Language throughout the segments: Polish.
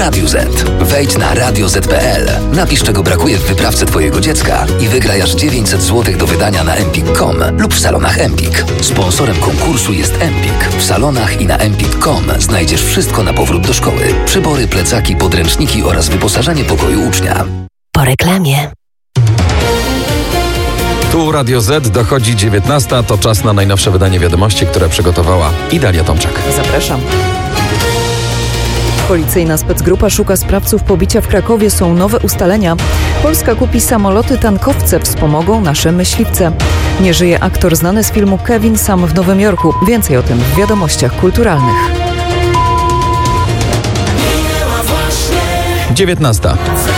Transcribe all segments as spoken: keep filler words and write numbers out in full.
Radiu Z. Wejdź na radio zet kropka pe el, napisz czego brakuje w wyprawce twojego dziecka i wygraj aż dziewięćset złotych do wydania na empik kropka com lub w salonach Empik. Sponsorem konkursu jest Empik. W salonach i na empik kropka com znajdziesz wszystko na powrót do szkoły. Przybory, plecaki, podręczniki oraz wyposażenie pokoju ucznia. Po reklamie. Tu Radio Z, dochodzi dziewiętnasta, to czas na najnowsze wydanie wiadomości, które przygotowała Idalia Tomczak. Zapraszam. Policyjna specgrupa szuka sprawców pobicia w Krakowie. Są nowe ustalenia. Polska kupi samoloty tankowce, wspomogą nasze myśliwce. Nie żyje aktor znany z filmu Kevin Sam w Nowym Jorku. Więcej o tym w wiadomościach kulturalnych. dziewiętnasta.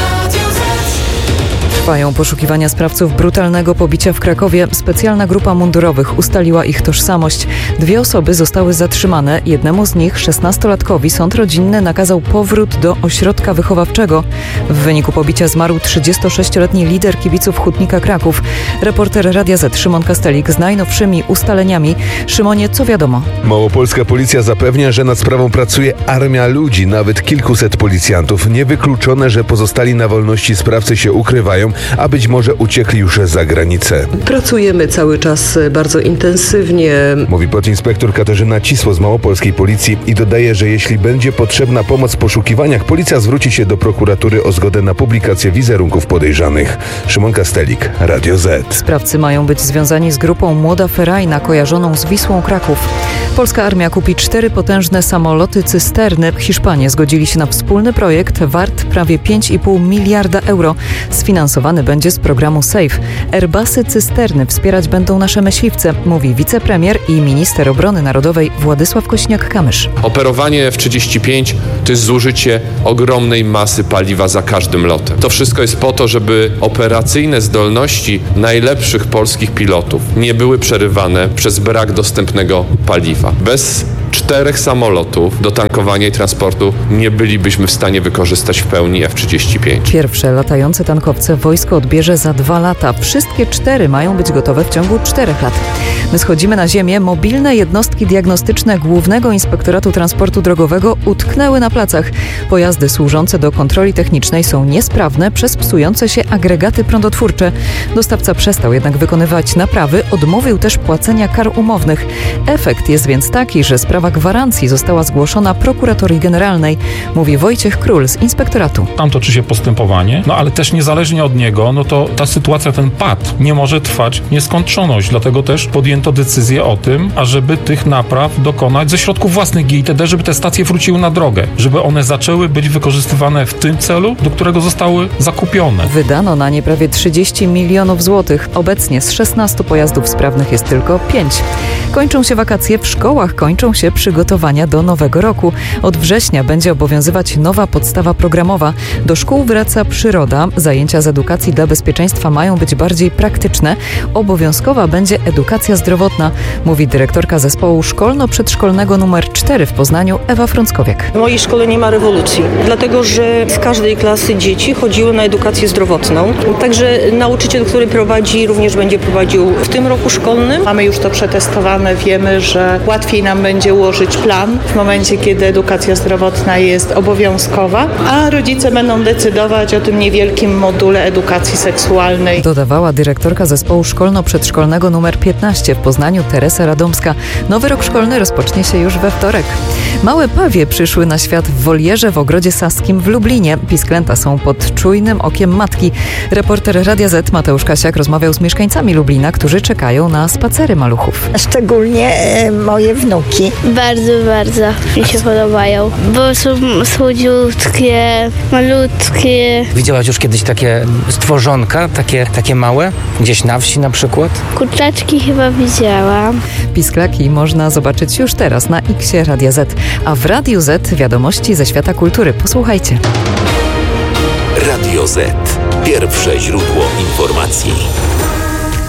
Trwają poszukiwania sprawców brutalnego pobicia w Krakowie. Specjalna grupa mundurowych ustaliła ich tożsamość. Dwie osoby zostały zatrzymane. Jednemu z nich, szesnastolatkowi, sąd rodzinny nakazał powrót do ośrodka wychowawczego. W wyniku pobicia zmarł trzydziestosześcioletni lider kibiców Hutnika Kraków. Reporter Radia Z Szymon Kastelik z najnowszymi ustaleniami. Szymonie, co wiadomo? Małopolska policja zapewnia, że nad sprawą pracuje armia ludzi, nawet kilkuset policjantów. Niewykluczone, że pozostali na wolności sprawcy się ukrywają, a być może uciekli już za granicę. Pracujemy cały czas bardzo intensywnie, mówi podinspektor Katarzyna Cisło z małopolskiej policji i dodaje, że jeśli będzie potrzebna pomoc w poszukiwaniach, policja zwróci się do prokuratury o zgodę na publikację wizerunków podejrzanych. Szymon Kastelik, Radio Z. Sprawcy mają być związani z grupą Młoda Ferajna, kojarzoną z Wisłą Kraków. Polska armia kupi cztery potężne samoloty cysterny. Hiszpanie zgodzili się na wspólny projekt wart prawie pięć i pół miliarda euro. Sfinansowany będzie z programu SAFE. Airbusy cysterny wspierać będą nasze myśliwce, mówi wicepremier i minister obrony narodowej Władysław Kośniak-Kamysz. Operowanie F trzydzieści pięć to jest zużycie ogromnej masy paliwa za każdym lotem. To wszystko jest po to, żeby operacyjne zdolności najlepszych polskich pilotów nie były przerywane przez brak dostępnego paliwa. Bez czterech samolotów do tankowania i transportu nie bylibyśmy w stanie wykorzystać w pełni F trzydzieści pięć. Pierwsze latające tankowce wojsko odbierze za dwa lata. Wszystkie cztery mają być gotowe w ciągu czterech lat. My schodzimy na ziemię. Mobilne jednostki diagnostyczne Głównego Inspektoratu Transportu Drogowego utknęły na placach. Pojazdy służące do kontroli technicznej są niesprawne przez psujące się agregaty prądotwórcze. Dostawca przestał jednak wykonywać naprawy, odmówił też płacenia kar umownych. Efekt jest więc taki, że sprawa gwarancji została zgłoszona prokuratorii generalnej, mówi Wojciech Król z inspektoratu. Tam toczy się postępowanie, no ale też niezależnie od niego, no to ta sytuacja, ten pad nie może trwać w nieskończoność. Dlatego też podjęto decyzję o tym, ażeby tych napraw dokonać ze środków własnych G I T D, żeby te stacje wróciły na drogę, żeby one zaczęły być wykorzystywane w tym celu, do którego zostały zakupione. Wydano na nie prawie trzydzieści milionów złotych. Obecnie z szesnastu pojazdów sprawnych jest tylko pięć. Kończą się wakacje, w szkołach kończą się przygotowania do nowego roku. Od września będzie obowiązywać nowa podstawa programowa. Do szkół wraca przyroda. Zajęcia z edukacji dla bezpieczeństwa mają być bardziej praktyczne. Obowiązkowa będzie edukacja zdrowotna, mówi dyrektorka zespołu szkolno-przedszkolnego numer cztery w Poznaniu Ewa Frąckowiak. W mojej szkole nie ma rewolucji, dlatego że z każdej klasy dzieci chodziły na edukację zdrowotną. Także nauczyciel, który prowadzi, również będzie prowadził w tym roku szkolnym. Mamy już to przetestowane, wiemy, że łatwiej nam będzie ułożyć plan w momencie, kiedy edukacja zdrowotna jest obowiązkowa, a rodzice będą decydować o tym niewielkim module edukacji seksualnej. Dodawała dyrektorka zespołu szkolno-przedszkolnego numer piętnaście w Poznaniu Teresa Radomska. Nowy rok szkolny rozpocznie się już we wtorek. Małe pawie przyszły na świat w wolierze w Ogrodzie Saskim w Lublinie. Pisklęta są pod czujnym okiem matki. Reporter Radia Z Mateusz Kasiak rozmawiał z mieszkańcami Lublina, którzy czekają na spacery maluchów. Szczególnie e, moje wnuki. Bardzo, bardzo mi się podobają, bo są słodziutkie, malutkie. Widziałaś już kiedyś takie stworzonka, takie, takie małe? Gdzieś na wsi na przykład? Kurczaczki chyba widziałam. Pisklaki można zobaczyć już teraz na X Radia Z, a w Radiu Z wiadomości ze świata kultury. Posłuchajcie. Radio Z. Pierwsze źródło informacji.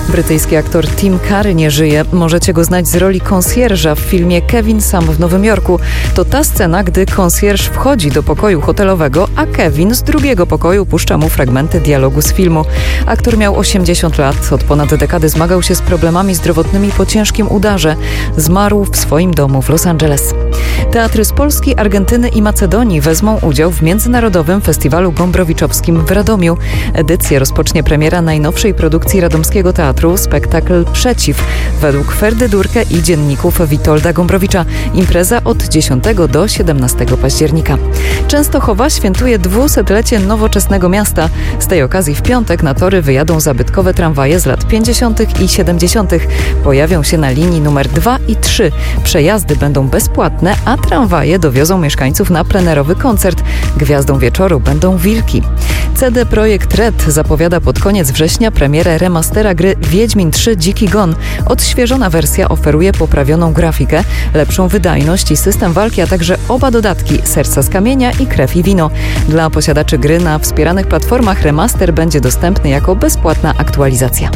Brytyjski aktor Tim Curry nie żyje. Możecie go znać z roli konsjerża w filmie Kevin Sam w Nowym Jorku. To ta scena, gdy konsjerż wchodzi do pokoju hotelowego, a Kevin z drugiego pokoju puszcza mu fragmenty dialogu z filmu. Aktor miał osiemdziesiąt lat. Od ponad dekady zmagał się z problemami zdrowotnymi po ciężkim udarze. Zmarł w swoim domu w Los Angeles. Teatry z Polski, Argentyny i Macedonii wezmą udział w Międzynarodowym Festiwalu Gombrowiczowskim w Radomiu. Edycję rozpocznie premiera najnowszej produkcji radomskiego teatru, spektakl Przeciw. Według Ferdy Durkę i dzienników Witolda Gombrowicza impreza od dziesiątego do siedemnastego października. Częstochowa świętuje dwusetlecie nowoczesnego miasta. Z tej okazji w piątek na tory wyjadą zabytkowe tramwaje z lat pięćdziesiątych i siedemdziesiątych. Pojawią się na linii numer dwa i trzy. Przejazdy będą bezpłatne, a tramwaje dowiozą mieszkańców na plenerowy koncert. Gwiazdą wieczoru będą wilki. C D Projekt Red zapowiada pod koniec września premierę remastera gry Wiedźmin trzy Dziki Gon. Odświeżona wersja oferuje poprawioną grafikę, lepszą wydajność i system walki, a także oba dodatki Serca z Kamienia i Krew i Wino. Dla posiadaczy gry na wspieranych platformach remaster będzie dostępny jako bezpłatna aktualizacja.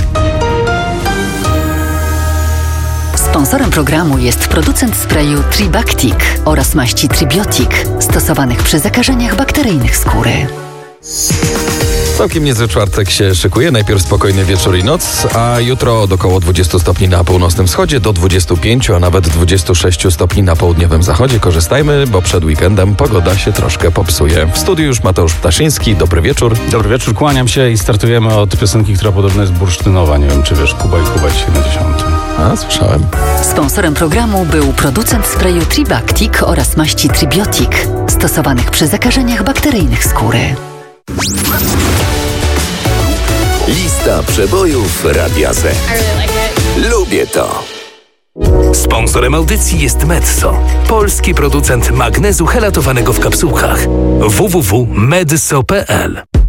Sponsorem programu jest producent sprayu Tribactic oraz maści Tribiotic, stosowanych przy zakażeniach bakteryjnych skóry. Całkiem niezły czwartek się szykuje. Najpierw spokojny wieczór i noc, a jutro od około dwudziestu stopni na północnym wschodzie do dwudziestu pięciu, a nawet dwudziestu sześciu stopni na południowym zachodzie. Korzystajmy, bo przed weekendem pogoda się troszkę popsuje. W studiu już Mateusz Ptaszyński. Dobry wieczór. Dobry wieczór, kłaniam się i startujemy od piosenki, która podobno jest bursztynowa. Nie wiem, czy wiesz, Kuba i Kuba dzisiaj na dziesiątym. A, słyszałem. Sponsorem programu był producent sprayu Tribactic oraz maści Tribiotic, stosowanych przy zakażeniach bakteryjnych skóry. Lista przebojów Radia Z. Lubię to. Sponsorem audycji jest Medzo, polski producent magnezu helatowanego w kapsułkach. w w w kropka medzo kropka p l